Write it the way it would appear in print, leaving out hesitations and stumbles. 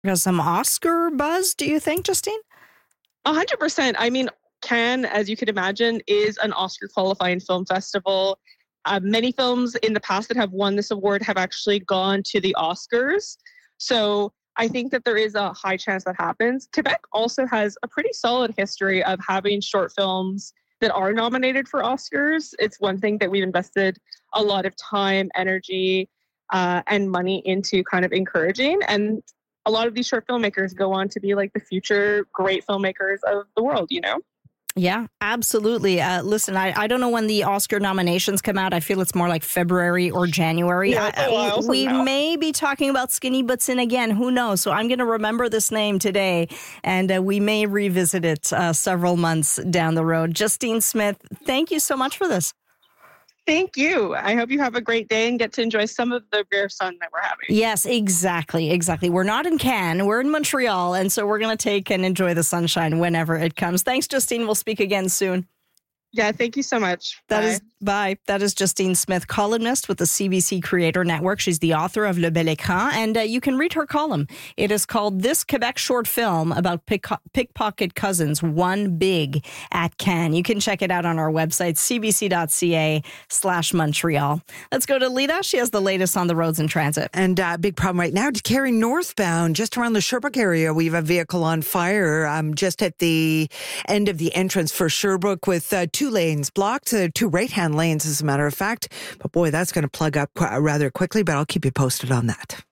Has some Oscar buzz, do you think, Justine? 100%. I mean, Cannes, as you could imagine, is an Oscar qualifying film festival. Many films in the past that have won this award have actually gone to the Oscars. So I think that there is a high chance that happens. Quebec also has a pretty solid history of having short films that are nominated for Oscars. It's one thing that we've invested a lot of time, energy, and money into kind of encouraging. And a lot of these short filmmakers go on to be like the future great filmmakers of the world, you know? Yeah, absolutely. Listen, I don't know when the Oscar nominations come out. I feel it's more like February or January. Yeah, we may be talking about Skinny Butsin again. Who knows? So I'm going to remember this name today, and we may revisit it several months down the road. Justine Smith, thank you so much for this. Thank you. I hope you have a great day and get to enjoy some of the rare sun that we're having. Yes, exactly. We're not in Cannes. We're in Montreal. And so we're going to take and enjoy the sunshine whenever it comes. Thanks, Justine. We'll speak again soon. Yeah, thank you so much. Bye. That is Justine Smith, columnist with the CBC Creator Network. She's the author of Le Bel Écran, and you can read her column. It is called This Quebec Short Film About Pickpocket Cousins Won Big at Cannes. You can check it out on our website, cbc.ca/Montreal. Let's go to Lita. She has the latest on the roads and transit. And big problem right now, carrying northbound, just around the Sherbrooke area. We have a vehicle on fire just at the end of the entrance for Sherbrooke with 2 lanes blocked, 2 right-hand lanes, as a matter of fact. But boy, that's going to plug up rather quickly, but I'll keep you posted on that.